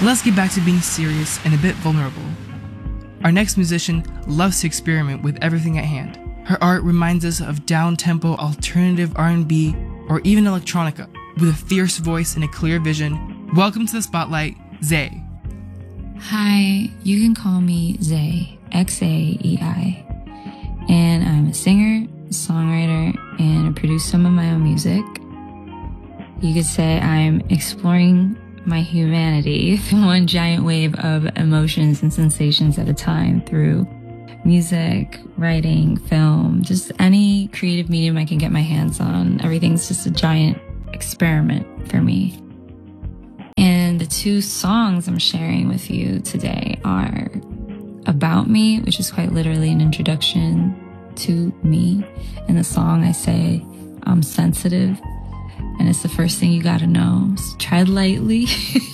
let's get back to being serious and a bit vulnerable. Our next musician loves to experiment with everything at hand. Her art reminds us of down-tempo alternative R&B or even electronica. With a fierce voice and a clear vision, welcome to the spotlight, Xae. Hi, you can call me Xae, Xaei, and I'm a singer, songwriter, and I produce some of my own music. You could say I'm exploring my humanity through one giant wave of emotions and sensations at a time through music, writing, film, just any creative medium I can get my hands on. Everything's just a giant experiment for me. And the two songs I'm sharing with you today are About Me, which is quite literally an introduction to me. In the song I say, I'm sensitive. And it's the first thing you gotta know. So tread lightly.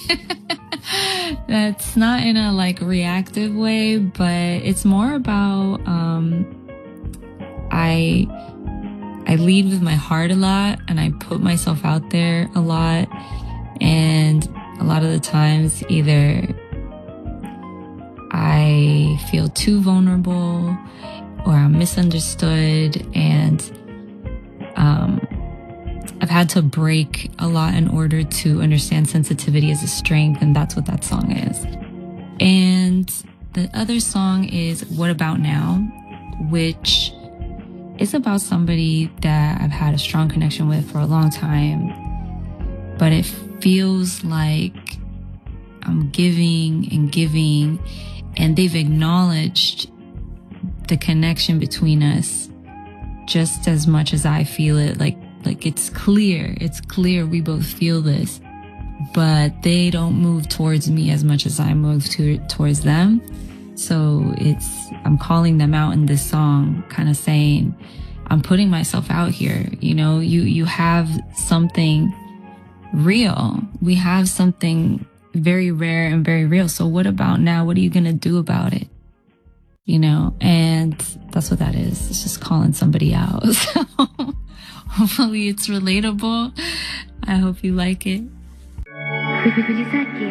That's not in a reactive way, but it's more about I lead with my heart a lot, and I put myself out there a lot. And a lot of the times, either I feel too vulnerable or I'm misunderstood, and I've had to break a lot in order to understand sensitivity as a strength, and that's what that song is. And the other song is What About Now, which is about somebody that I've had a strong connection with for a long time, but it feels like I'm giving and giving, and they've acknowledged the connection between us just as much as I feel it. Like it's clear we both feel this, but they don't move towards me as much as I move towards them. So I'm calling them out in this song, kind of saying, I'm putting myself out here. You know, you have something real. We have something very rare and very real. So what about now? What are you going to do about it? You know, and that's what that is. It's just calling somebody out. So hopefully it's relatable. I hope you like it.